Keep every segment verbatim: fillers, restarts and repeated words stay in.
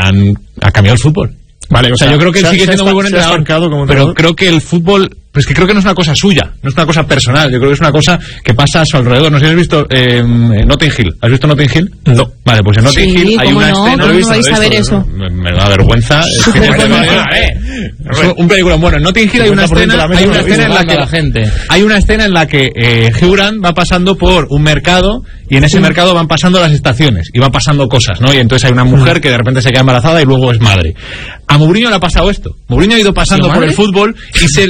han, ha cambiado el fútbol. Vale, o, o sea, sea, yo creo que él sigue siendo muy buen entrenador, pero creo que el fútbol, pues que creo que no es una cosa suya, no es una cosa personal, yo creo que es una cosa que pasa a su alrededor. No sé si has visto eh, Notting Hill. ¿Has visto Notting Hill? No. Vale, pues en Notting sí, Hill hay una no, escena. ¿Cómo no vais a ver eso? Me, me da vergüenza. Es que es un película. Bueno, en Notting Hill hay una escena, hay una escena en la que la gente, hay una escena en la que eh, Hugh Grant va pasando por un mercado y en ese sí. mercado van pasando las estaciones y van pasando cosas, ¿no? Y entonces hay una mujer que de repente se queda embarazada y luego es madre. A Mourinho le ha pasado esto. Mourinho ha ido pasando por el fútbol y se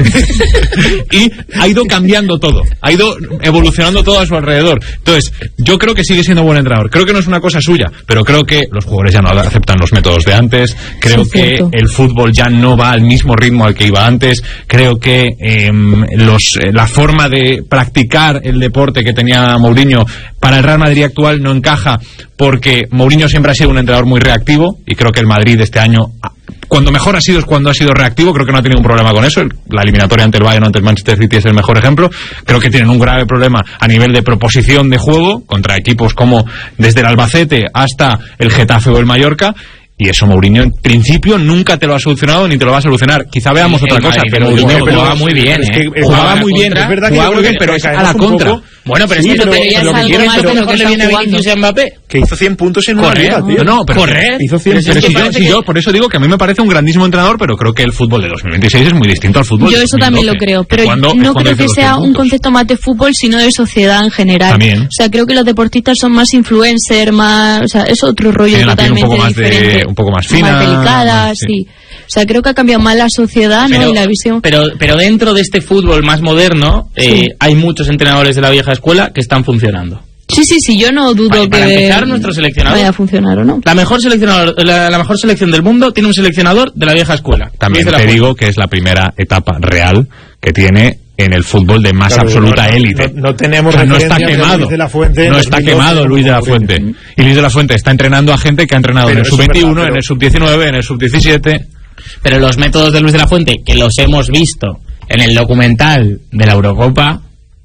y ha ido cambiando todo, ha ido evolucionando todo a su alrededor. Entonces, yo creo que sigue siendo buen entrenador. Creo que no es una cosa suya, pero creo que los jugadores ya no aceptan los métodos de antes. Creo sí, que cierto. el fútbol ya no va al mismo ritmo al que iba antes. Creo que eh, los, eh, la forma de practicar el deporte que tenía Mourinho para el Real Madrid actual no encaja, porque Mourinho siempre ha sido un entrenador muy reactivo y creo que el Madrid este año, cuando mejor ha sido es cuando ha sido reactivo. Creo que no ha tenido un problema con eso. La eliminatoria ante el Bayern, ante el Manchester City es el mejor ejemplo. Creo que tienen un grave problema a nivel de proposición de juego contra equipos como desde el Albacete hasta el Getafe o el Mallorca. Y eso Mourinho en principio nunca te lo ha solucionado ni te lo va a solucionar. Quizá veamos sí, otra cosa, Madrid, pero Mourinho jugaba muy bien, ¿eh? Es que jugaba muy bien, es verdad que jugaba muy bien, pero es a la contra. Poco. Bueno, pero sí, es que pero, pero, lo que quieren, pero mejor le viene a Vinicius y a Mbappé. Que hizo cien puntos en una liga, tío. No, pero correr. Hizo cien puntos. Si yo, si yo, por eso digo que a mí me parece un grandísimo entrenador, pero creo que el fútbol de dos mil veintiséis es muy distinto al fútbol yo de eso también lo creo, pero cuando, no creo que sea un concepto más de fútbol, sino de sociedad en general. También. O sea, creo que los deportistas son más influencers, más, o sea, es otro rollo totalmente diferente. Un poco más fina. Delicadas, sí. sí. O sea, creo que ha cambiado más la sociedad, pero, ¿no? Y la visión. Pero, pero dentro de este fútbol más moderno, eh, sí. hay muchos entrenadores de la vieja escuela que están funcionando. Sí, sí, sí, yo no dudo para, que para empezar, nuestro seleccionador vaya a funcionar o no. La mejor seleccionador, la, la mejor selección del mundo tiene un seleccionador de la vieja escuela. También te digo que es la primera etapa real que tiene en el fútbol de más claro, absoluta élite. No, no tenemos o sea, no está quemado. De la Fuente, no está quemado Luis de la Fuente. Y Luis de la Fuente está entrenando a gente que ha entrenado pero en el sub veintiuno, verdad, pero... en el sub diecinueve, en el sub diecisiete. Pero los métodos de Luis de la Fuente, que los hemos visto en el documental de la Eurocopa.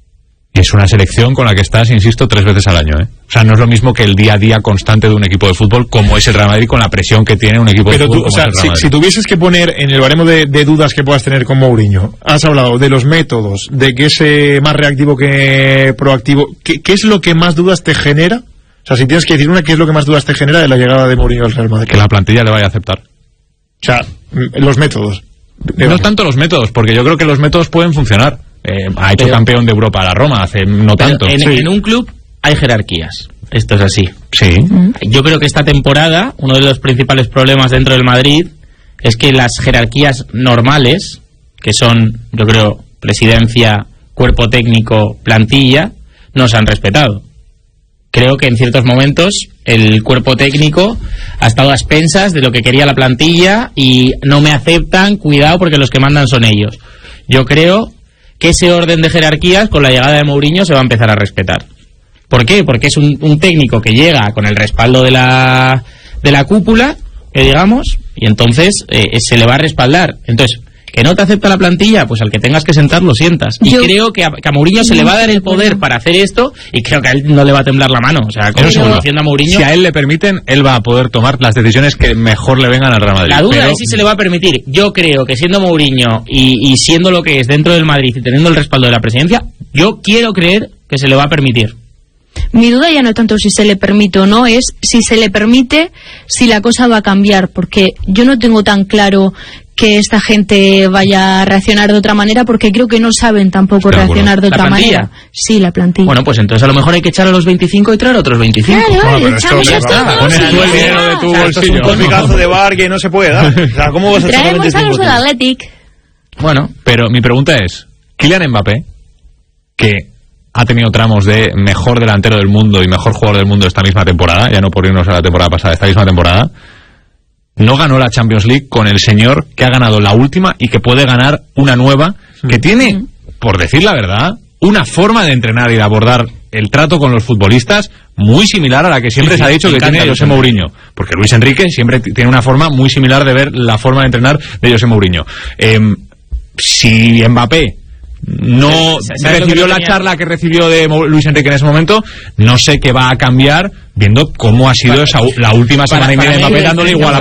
Y es una selección con la que estás, insisto, tres veces al año, ¿eh? O sea, no es lo mismo que el día a día constante de un equipo de fútbol como es el Real Madrid, con la presión que tiene un equipo pero de fútbol. Pero tú, o sea, si, si tuvieses que poner en el baremo de, de dudas que puedas tener con Mourinho, has hablado de los métodos, de que es eh, más reactivo que proactivo. ¿Qué, ¿Qué es lo que más dudas te genera? O sea, si tienes que decir una, ¿qué es lo que más dudas te genera de la llegada de Mourinho al Real Madrid? Que la plantilla le vaya a aceptar. O sea, los métodos. No tanto los métodos, porque yo creo que los métodos pueden funcionar. Eh, ha hecho pero, campeón de Europa a la Roma hace no tanto. En, sí. en un club hay jerarquías. Esto es así. Sí. Yo creo que esta temporada uno de los principales problemas dentro del Madrid es que las jerarquías normales, que son, yo creo, presidencia, cuerpo técnico, plantilla, no se han respetado. Creo que en ciertos momentos el cuerpo técnico ha estado a expensas de lo que quería la plantilla y no me aceptan, cuidado porque los que mandan son ellos. Yo creo que ese orden de jerarquías con la llegada de Mourinho se va a empezar a respetar. ¿Por qué? Porque es un, un técnico que llega con el respaldo de la de la cúpula, que digamos, y entonces eh, se le va a respaldar. Entonces, que no te acepta la plantilla, pues al que tengas que sentar lo sientas. Y Yo, creo que a, que a Mourinho se le va a dar el poder para hacer esto y creo que a él no le va a temblar la mano. O sea, como haciendo a Mourinho. Si a él le permiten, él va a poder tomar las decisiones que mejor le vengan al Real Madrid. La duda pero... es si se le va a permitir. Yo creo que siendo Mourinho y, y siendo lo que es dentro del Madrid y teniendo el respaldo de la presidencia, yo quiero creer que se le va a permitir. Mi duda ya no es tanto si se le permite o no, es si se le permite, si la cosa va a cambiar, porque yo no tengo tan claro que esta gente vaya a reaccionar de otra manera, porque creo que no saben tampoco de reaccionar de otra manera. Sí, la plantilla. Bueno, pues entonces a lo mejor hay que echar a los veinticinco y traer a otros veinticinco. Claro, no, pero esto ya está. Pones tú el dinero de tu bolsillo. Esto es un comicazo de bar que no se puede dar. O sea, ¿cómo vas a echar a veinticinco? Traemos a los del Athletic. Bueno, pero mi pregunta es, Kylian Mbappé, que ha tenido tramos de mejor delantero del mundo y mejor jugador del mundo esta misma temporada, ya no por irnos a la temporada pasada, esta misma temporada, no ganó la Champions League con el señor que ha ganado la última y que puede ganar una nueva, que tiene, por decir la verdad, una forma de entrenar y de abordar el trato con los futbolistas muy similar a la que siempre sí, se ha dicho que tiene José Mourinho, porque Luis Enrique siempre tiene una forma muy similar de ver la forma de entrenar de José Mourinho. Eh, si Mbappé no recibió la charla que recibió de Luis Enrique en ese momento, no sé qué va a cambiar viendo cómo ha sido esa, la última semana y media de Mbappé dándole igual a